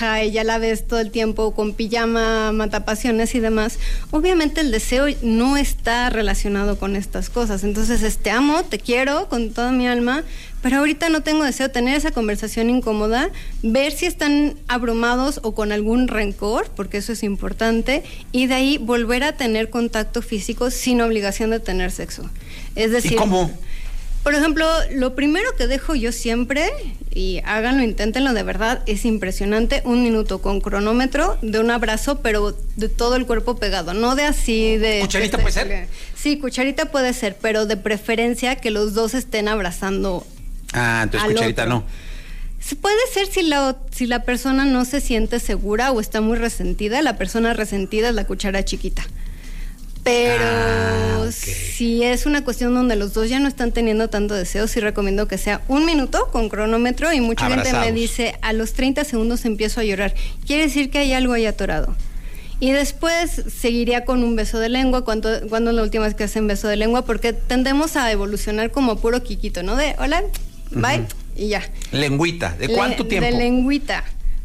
y ya la ves todo el tiempo con pijama, matapasiones y demás, obviamente el deseo no está relacionado con estas cosas. Entonces, te amo, te quiero con toda mi alma, pero ahorita no tengo deseo de tener esa conversación incómoda, ver si están abrumados o con algún rencor, porque eso es importante, y de ahí volver a tener contacto físico sin obligación de tener sexo. Es decir, ¿y cómo? Por ejemplo, lo primero que dejo yo siempre, y háganlo, inténtenlo de verdad, es impresionante, 1 minuto con cronómetro de un abrazo, pero de todo el cuerpo pegado, no de así de... ¿Cucharita puede ser? Sí, cucharita puede ser, pero de preferencia que los dos estén abrazando. Entonces cucharita otro. no. Puede ser si la persona no se siente segura o está muy resentida, la persona resentida es la cuchara chiquita. Pero okay. Si es una cuestión donde los dos ya no están teniendo tanto deseo, sí recomiendo que sea 1 minuto con cronómetro, y mucha gente me dice, a los 30 segundos empiezo a llorar. Quiere decir que hay algo ahí atorado. Y después seguiría con un beso de lengua. ¿Cuándo es la última vez que hacen beso de lengua? Porque tendemos a evolucionar como puro quiquito, ¿no? De hola, bye, y ya. Lengüita, ¿de cuánto tiempo? De lengüita.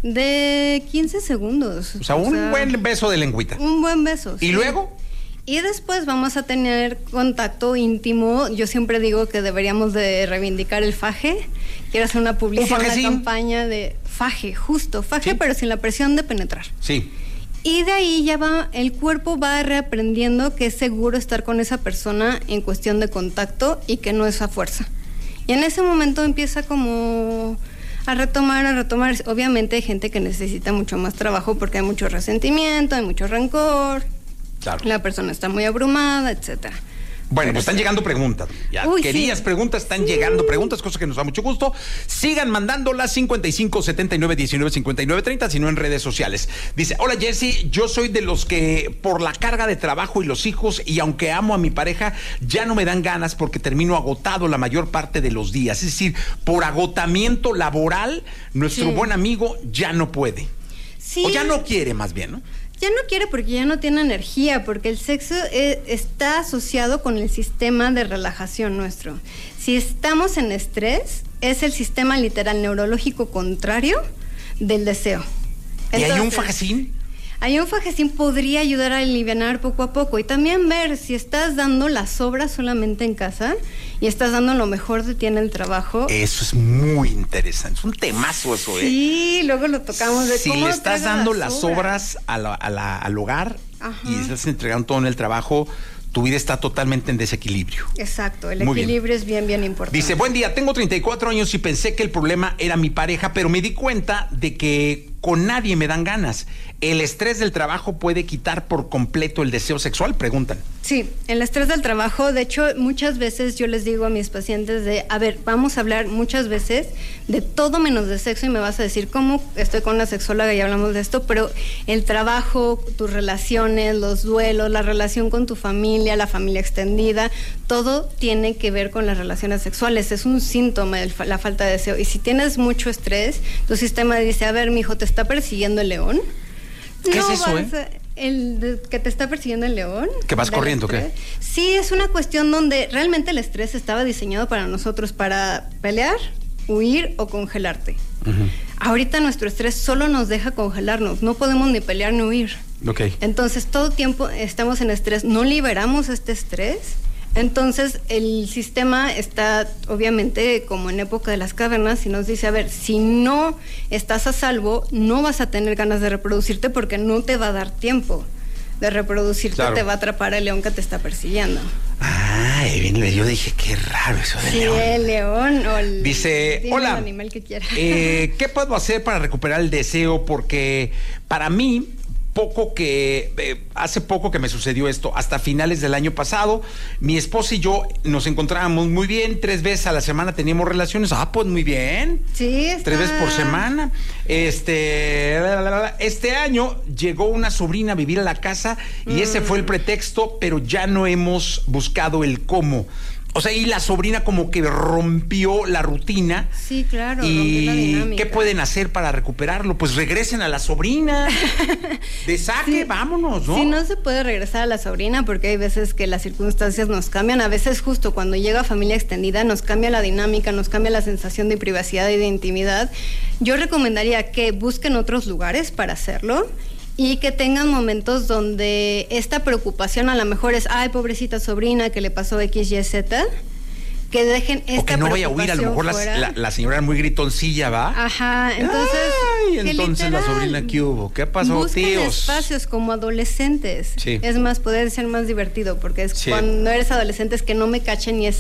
De 15 segundos. O sea, un buen beso de lengüita. Un buen beso. ¿Y sí. luego? Y después vamos a tener contacto íntimo. Yo siempre digo que deberíamos de reivindicar el faje. Quiero hacer una publicidad, una campaña de faje, justo, faje, sí, pero sin la presión de penetrar. Sí. Y de ahí ya el cuerpo va reaprendiendo que es seguro estar con esa persona en cuestión de contacto y que no es a fuerza. Y en ese momento empieza como a retomar. Obviamente hay gente que necesita mucho más trabajo porque hay mucho resentimiento, hay mucho rencor. Claro. La persona está muy abrumada, etcétera. Bueno, pues están llegando preguntas. Ya querías preguntas, están llegando preguntas, cosa que nos da mucho gusto. Sigan mandándolas 55 79 19 59 30, sino en redes sociales. Dice, hola Jessy, yo soy de los que por la carga de trabajo y los hijos, y aunque amo a mi pareja, ya no me dan ganas porque termino agotado la mayor parte de los días. Es decir, por agotamiento laboral, nuestro buen amigo ya no puede. Sí. O ya no quiere, más bien, ¿no? Ya no quiere porque ya no tiene energía, porque el sexo está asociado con el sistema de relajación nuestro. Si estamos en estrés, es el sistema literal neurológico contrario del deseo. Entonces, ¿y hay un fajecín? Hay un fajecín, podría ayudar a alivianar poco a poco, y también ver si estás dando las obras solamente en casa y estás dando lo mejor de ti en el trabajo. Eso es muy interesante, es un temazo eso, Sí, luego lo tocamos de si cómo le estás dando las obras al hogar. Ajá. Y estás entregando todo en el trabajo, tu vida está totalmente en desequilibrio. Exacto, el equilibrio es bien importante. Dice, buen día, tengo 34 años y pensé que el problema era mi pareja, pero me di cuenta de que con nadie me dan ganas. ¿El estrés del trabajo puede quitar por completo el deseo sexual? Preguntan. Sí, el estrés del trabajo, de hecho, muchas veces yo les digo a mis pacientes vamos a hablar muchas veces de todo menos de sexo, y me vas a decir, ¿cómo? Estoy con una sexóloga y hablamos de esto, pero el trabajo, tus relaciones, los duelos, la relación con tu familia, la familia extendida, todo tiene que ver con las relaciones sexuales. Es un síntoma de la falta de deseo. Y si tienes mucho estrés, tu sistema dice, a ver, mijo, ¿te está persiguiendo el león? ¿Qué es eso, que te está persiguiendo el león. ¿Que vas corriendo, qué? Sí, es una cuestión donde realmente el estrés estaba diseñado para nosotros, para pelear, huir o congelarte. Uh-huh. Ahorita nuestro estrés solo nos deja congelarnos, no podemos ni pelear ni huir. Okay. Entonces, todo tiempo estamos en estrés, no liberamos este estrés. Entonces, el sistema está, obviamente, como en época de las cavernas, y nos dice, a ver, si no estás a salvo, no vas a tener ganas de reproducirte porque no te va a dar tiempo de reproducirte, claro. Te va a atrapar el león que te está persiguiendo. Yo dije, qué raro eso del león. Sí, el león o el... Dice, hola, el animal que quiera. ¿Qué puedo hacer para recuperar el deseo? Porque para mí... hace poco que me sucedió esto, hasta finales del año pasado, mi esposa y yo nos encontrábamos muy bien, 3 veces a la semana teníamos relaciones, pues muy bien. Sí, 3 veces por semana. Este año llegó una sobrina a vivir a la casa y ese fue el pretexto, pero ya no hemos buscado el cómo. O sea, y la sobrina como que rompió la rutina. Sí, claro, y rompió la dinámica. ¿qué pueden hacer para recuperarlo? Pues regresen a la sobrina. De saque, vámonos, ¿no? Sí, no se puede regresar a la sobrina porque hay veces que las circunstancias nos cambian. A veces justo cuando llega familia extendida nos cambia la dinámica, nos cambia la sensación de privacidad y de intimidad. Yo recomendaría que busquen otros lugares para hacerlo. Y que tengan momentos donde esta preocupación a lo mejor es, ay, pobrecita sobrina, que le pasó X, Y, Z, que dejen esta preocupación. O que no vaya a huir, a lo mejor la señora muy gritoncilla, ¿va? Ajá, entonces... Ay, entonces la sobrina, ¿qué hubo? ¿Qué pasó, busquen tíos? Espacios como adolescentes. Sí. Es más, puede ser más divertido, porque es cuando eres adolescente es que no me cachen y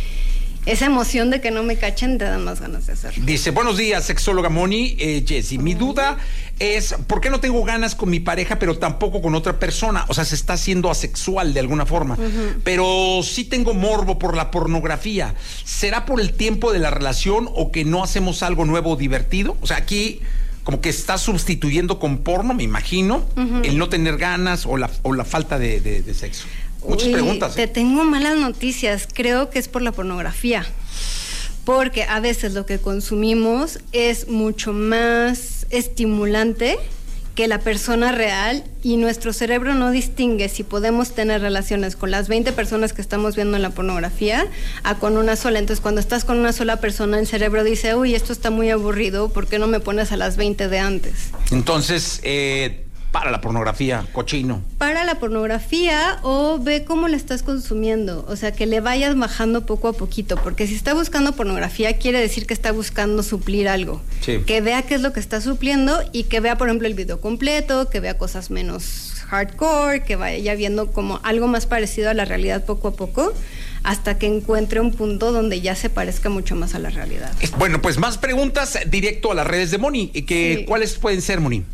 esa emoción de que no me cachen te dan más ganas de hacerlo. Dice, buenos días, sexóloga Moni. Jessy, mi duda es, ¿por qué no tengo ganas con mi pareja, pero tampoco con otra persona? O sea, se está haciendo asexual de alguna forma. Pero sí tengo morbo por la pornografía. ¿Será por el tiempo de la relación o que no hacemos algo nuevo o divertido? O sea, aquí como que está sustituyendo con porno, me imagino, el no tener ganas o la falta de sexo. Muchas preguntas. Te tengo malas noticias. Creo que es por la pornografía. Porque a veces lo que consumimos es mucho más estimulante que la persona real y nuestro cerebro no distingue si podemos tener relaciones con las 20 personas que estamos viendo en la pornografía a con una sola. Entonces, cuando estás con una sola persona, el cerebro dice, uy, esto está muy aburrido, ¿por qué no me pones a las 20 de antes? Entonces, para la pornografía, cochino. Para la pornografía o ve cómo la estás consumiendo, o sea, que le vayas bajando poco a poquito, porque si está buscando pornografía quiere decir que está buscando suplir algo. Sí. Que vea qué es lo que está supliendo y que vea, por ejemplo, el video completo, que vea cosas menos hardcore, que vaya viendo como algo más parecido a la realidad poco a poco, hasta que encuentre un punto donde ya se parezca mucho más a la realidad. Bueno, pues más preguntas directo a las redes de Moni. ¿Cuáles pueden ser, Moni?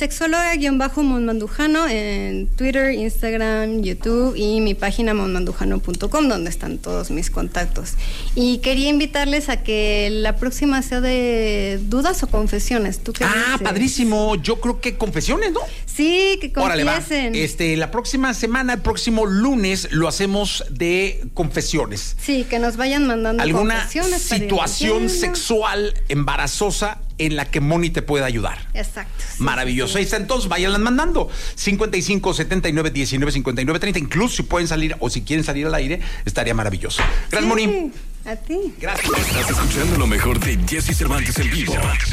Sexóloga-Monmandujano en Twitter, Instagram, YouTube y mi página monmandujano.com, donde están todos mis contactos. Y quería invitarles a que la próxima sea de dudas o confesiones. ¿Tú qué dices? Padrísimo. Yo creo que confesiones, ¿no? Sí, que confiesen. Órale, va. La próxima semana, el próximo lunes, lo hacemos de confesiones. Sí, que nos vayan mandando alguna situación sexual embarazosa en la que Moni te pueda ayudar. Exacto. Sí, maravilloso. Ahí está, entonces váyanlas mandando. 55 79 19 59 30. Incluso si pueden salir o si quieren salir al aire, estaría maravilloso. Gracias, Moni. A ti. Gracias. Estás escuchando lo mejor de Jessy Cervantes en vivo.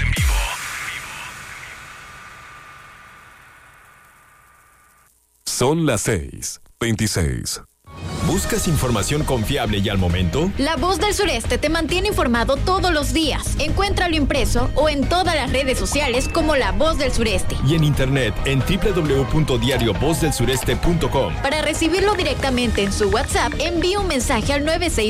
Son las 6:26. ¿Buscas información confiable y al momento? La Voz del Sureste te mantiene informado todos los días. Encuéntralo impreso o en todas las redes sociales como La Voz del Sureste. Y en internet en www.diariovozdelsureste.com. Para recibirlo directamente en su WhatsApp, envíe un mensaje al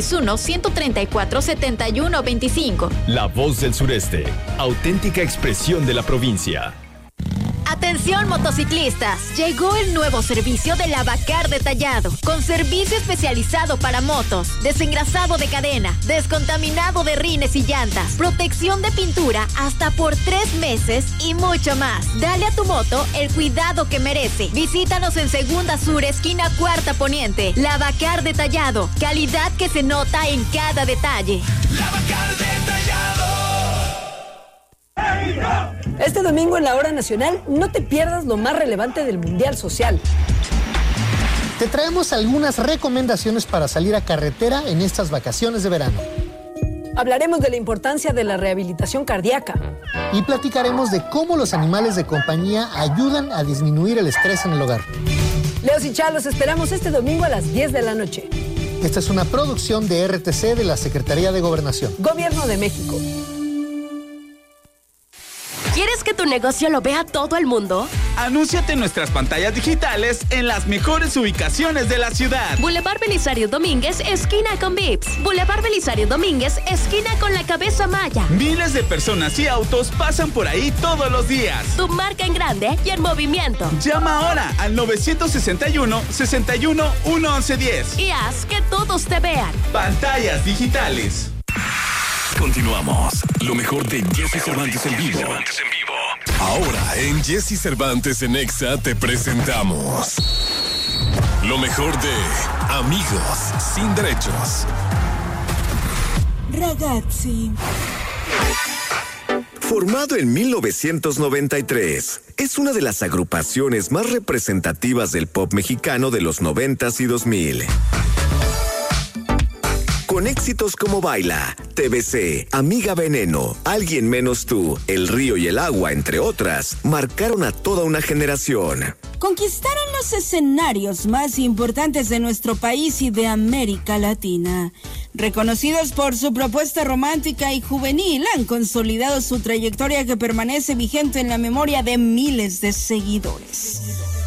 961-134-7125. La Voz del Sureste, auténtica expresión de la provincia. Atención motociclistas, llegó el nuevo servicio de Lavacar Detallado, con servicio especializado para motos, desengrasado de cadena, descontaminado de rines y llantas, protección de pintura hasta por 3 meses y mucho más. Dale a tu moto el cuidado que merece. Visítanos en Segunda Sur, esquina Cuarta Poniente. Lavacar Detallado, calidad que se nota en cada detalle. Lavacar Detallado. Este domingo en la Hora Nacional no te pierdas lo más relevante del Mundial Social. Te traemos algunas recomendaciones para salir a carretera en estas vacaciones de verano. Hablaremos de la importancia de la rehabilitación cardíaca. Y platicaremos de cómo los animales de compañía ayudan a disminuir el estrés en el hogar. Leos y Chá, los esperamos este domingo a las 10 de la noche. Esta es una producción de RTC de la Secretaría de Gobernación. Gobierno de México. ¿Quieres que tu negocio lo vea todo el mundo? Anúnciate en nuestras pantallas digitales en las mejores ubicaciones de la ciudad. Boulevard Belisario Domínguez, esquina con Vips. Boulevard Belisario Domínguez, esquina con la Cabeza Maya. Miles de personas y autos pasan por ahí todos los días. Tu marca en grande y en movimiento. Llama ahora al 961-61-1110. Y haz que todos te vean. Pantallas digitales. Continuamos. Lo mejor de Jessy Cervantes en vivo. Ahora en Jessy Cervantes en Exa te presentamos lo mejor de Amigos sin Derechos. Ragazzi. Formado en 1993, es una de las agrupaciones más representativas del pop mexicano de los 90s y 2000. Con éxitos como Baila, TBC, Amiga Veneno, Alguien Menos Tú, El Río y el Agua, entre otras, marcaron a toda una generación. Conquistaron los escenarios más importantes de nuestro país y de América Latina. Reconocidos por su propuesta romántica y juvenil, han consolidado su trayectoria que permanece vigente en la memoria de miles de seguidores.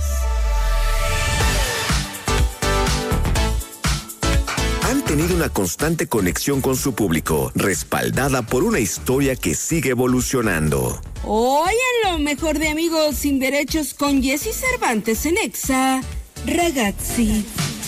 Han tenido una constante conexión con su público, respaldada por una historia que sigue evolucionando. Hoy en lo mejor de Amigos sin Derechos con Jessy Cervantes en Exa, Ragazzi.